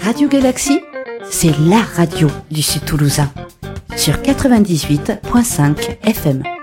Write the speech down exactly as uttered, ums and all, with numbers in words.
Radio Galaxie, c'est la radio du Sud Toulousain. Sur quatre-vingt-dix-huit virgule cinq F M.